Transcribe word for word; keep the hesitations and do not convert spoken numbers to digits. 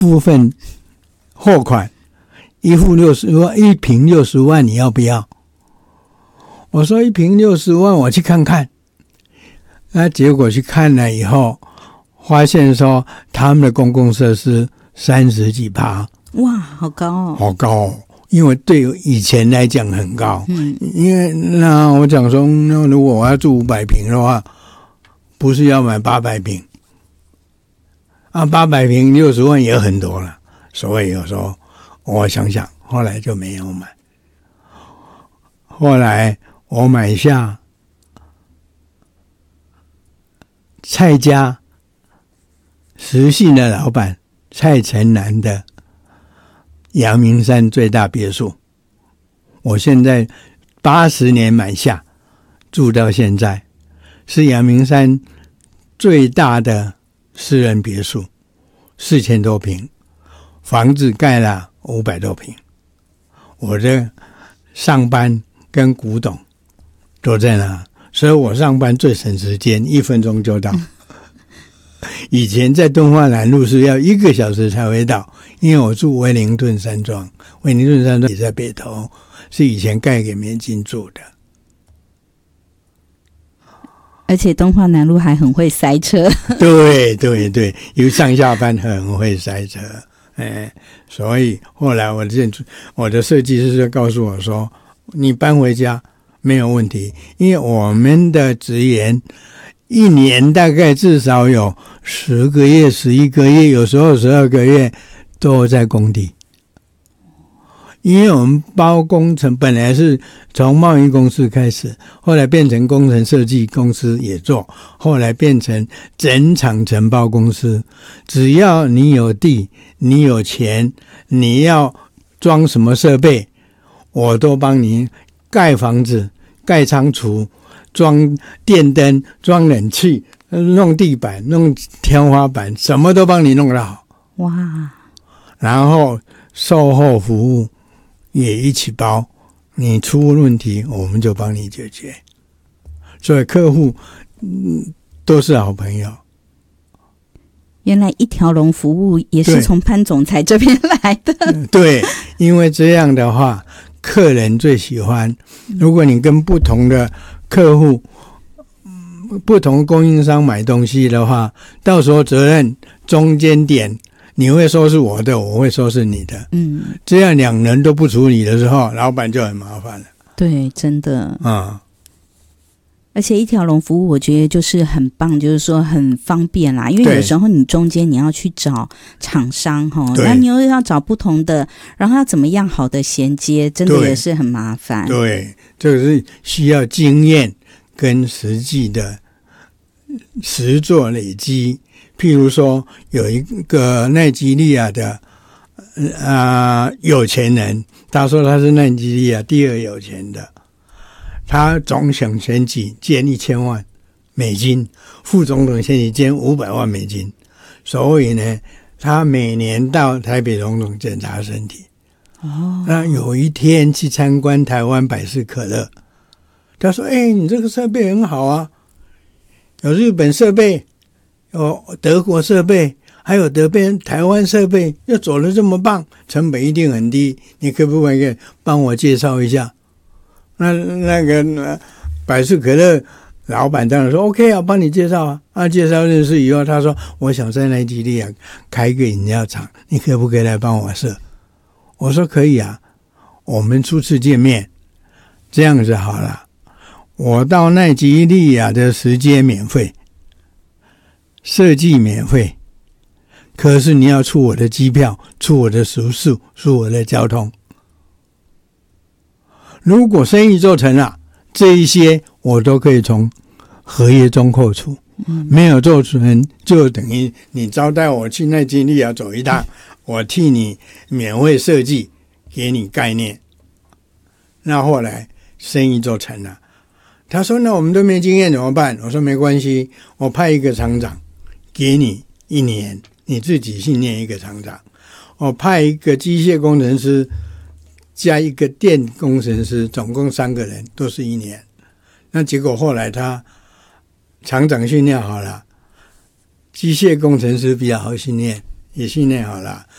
部分货款，一户六十万，一坪六十万，你要不要？我说一坪六十万，我去看看。那结果去看了以后，发现说他们的公共设施三十几趴， 哇，好高哦， 好高哦。因为对以前来讲很高， 嗯， 因为那我讲说，那如果我要住五百坪的话，不是要买八百坪啊？八百坪六十万也很多了，所以有时候我想想，后来就没有买。后来我买下蔡家实信的老板蔡成南的阳明山最大别墅，我现在八十年买下，住到现在，是阳明山最大的私人别墅，四千多坪，房子盖了五百多坪。我的上班跟古董都在那，所以我上班最省时间，一分钟就到。以前在敦化南路是要一个小时才会到，因为我住威灵顿山庄，威灵顿山庄也在北投，是以前盖给民间住的。 而且敦化南路还很会塞车。 对对对，因为上下班很会塞车，哎，所以后来我的我的设计师就告诉我说，你搬回家没有问题，因为我们的职员一年大概至少有十个月、十一个月，有时候十二个月都在工地。因为我们包工程本来是从贸易公司开始，后来变成工程设计公司也做，后来变成整厂承包公司。只要你有地，你有钱，你要装什么设备，我都帮你盖房子、盖仓储、装电灯、装冷气、弄地板、弄天花板，什么都帮你弄得好。 哇！ 然后售后服务也一起包，你出问题我们就帮你解决。所以客户、嗯、都是好朋友。 原来一条龙服务也是从潘总裁这边来的。 对，因为这样的话客人最喜欢。如果你跟不同的客户、不同供应商买东西的话，到时候责任中间点你会说是我的，我会说是你的，嗯，这样两人都不处理的时候，老板就很麻烦了。 对，真的， 嗯， 而且一条龙服务我觉得就是很棒，就是说很方便啦，因为有时候你中间你要去找厂商齁，那你又要找不同的，然后要怎么样好的衔接，真的也是很麻烦。 对，这个是需要经验跟实际的实作累积。譬如说有一个奈及利亚的啊、呃、有钱人，他说他是奈及利亚第二有钱的，他总统选举捐一千万美金，副总统选举捐五百万美金，所以呢，他每年到台北总统检查身体。哦，那有一天去参观台湾百事可乐，他说：“哎、欸，你这个设备很好啊，有日本设备。”有德国设备，还有德边台湾设备，又走得这么棒，成本一定很低，你可不可以帮我介绍一下？那那个百事可乐老板当然说 OK 啊，帮你介绍啊。啊，介绍认识以后，他说我想在奈及利亚开一个饮料厂，你可不可以来帮我设？我说可以啊，我们初次见面，这样子好了，我到奈及利亚的时间免费。设计免费，可是你要出我的机票，出我的食宿，出我的交通。如果生意做成了，这一些我都可以从合约中扣除。嗯、没有做成，就等于你招待我去奈及利亚走一趟，我替你免费设计，给你概念。那后来生意做成了，他说：“那我们都没经验怎么办？”我说：“没关系，我派一个厂长。”给你一年，你自己训练一个厂长。我派一个机械工程师加一个电工程师，总共三个人，都是一年。那结果后来他厂长训练好了，机械工程师比较好训练，也训练好了，